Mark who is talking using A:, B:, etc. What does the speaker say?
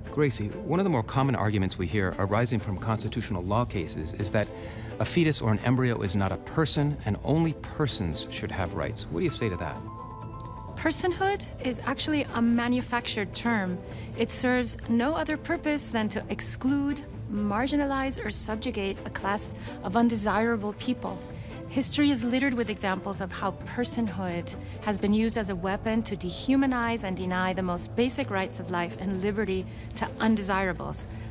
A: Gracie, one of the more common arguments we hear arising from constitutional law cases is that a fetus or an embryo is not a person and only persons should have rights. What do you say to that?
B: Personhood is actually a manufactured term. It serves no other purpose than to exclude, marginalize, or subjugate a class of undesirable people. History is littered with examples of how personhood has been used as a weapon to dehumanize and deny the most basic rights of life and liberty to undesirables,